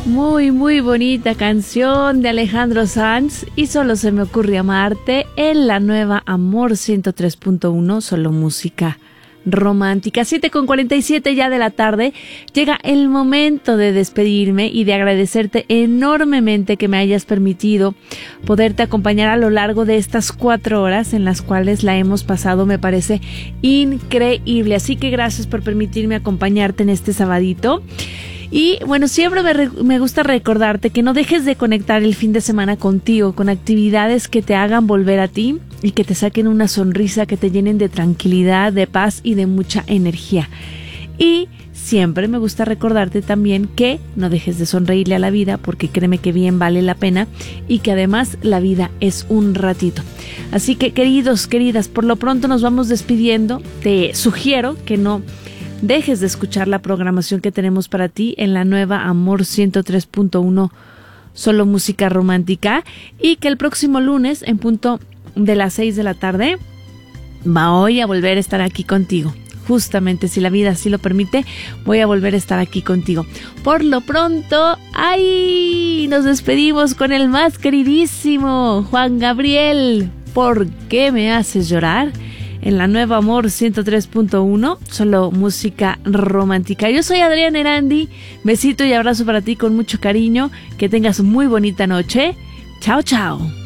Muy, muy bonita canción de Alejandro Sanz y Solo se me ocurre amarte en la nueva Amor 103.1, solo música romántica. 7:47 ya de la tarde. Llega el momento de despedirme y de agradecerte enormemente que me hayas permitido poderte acompañar a lo largo de estas 4 horas en las cuales la hemos pasado. Me parece increíble. Así que gracias por permitirme acompañarte en este sabadito. Y bueno, siempre me gusta recordarte que no dejes de conectar el fin de semana contigo, con actividades que te hagan volver a ti y que te saquen una sonrisa, que te llenen de tranquilidad, de paz y de mucha energía. Y siempre me gusta recordarte también que no dejes de sonreírle a la vida, porque créeme que bien vale la pena y que además la vida es un ratito. Así que queridos, queridas, por lo pronto nos vamos despidiendo. Te sugiero que no dejes de escuchar la programación que tenemos para ti en la nueva Amor 103.1, solo música romántica, y que el próximo lunes en punto de las 6 de la tarde voy a volver a estar aquí contigo. Justamente, si la vida así lo permite, voy a volver a estar aquí contigo. Por lo pronto, ¡ay! Nos despedimos con el más queridísimo Juan Gabriel. ¿Por qué me haces llorar? En la nueva Amor 103.1, solo música romántica. Yo soy Adriana Erandi. Besito y abrazo para ti con mucho cariño. Que tengas muy bonita noche. Chao, chao.